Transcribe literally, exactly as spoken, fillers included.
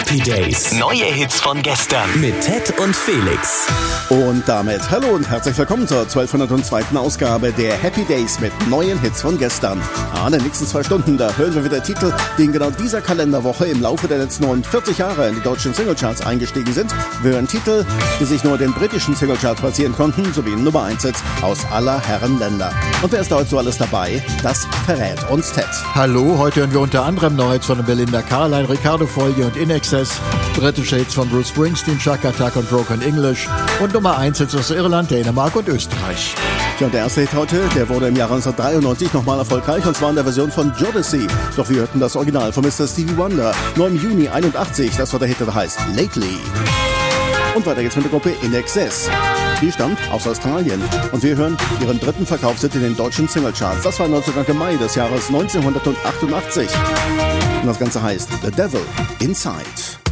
Happy Days. Neue Hits von gestern. Mit Ted und Felix. Und damit hallo und herzlich willkommen zur zwölfhundertzweiten Ausgabe der Happy Days mit neuen Hits von gestern. Ja, in den nächsten zwei Stunden, da hören wir wieder Titel, die in genau dieser Kalenderwoche im Laufe der letzten neunundvierzig Jahre in die deutschen Singlecharts eingestiegen sind. Wir hören Titel, die sich nur in den britischen Singlecharts platzieren konnten, sowie Nummer eins Hits aus aller Herren Länder. Und wer ist da heute so alles dabei? Das verrät uns Ted. Hallo, heute hören wir unter anderem Neues von Belinda Carlisle, Ricardo Foglia und In Excess, britische Hits von Bruce Springsteen, Chuck Attack und Broken English und Nummer eins Hits aus Irland, Dänemark und Österreich. Ja, und der erste Hit heute, der wurde im Jahre neunzehnhundertdreiundneunzig nochmal erfolgreich, und zwar in der Version von Jodeci. Doch wir hörten das Original von Mister Stevie Wonder, nur im Juni einundachtzig, das war der Hit, der heißt Lately. Und weiter geht's mit der Gruppe In Excess. Die stammt aus Australien und wir hören ihren dritten Verkaufshit in den deutschen Singlecharts. Das war neunzehnten Mai des Jahres neunzehnhundertachtundachtzig. Und das Ganze heißt The Devil Inside.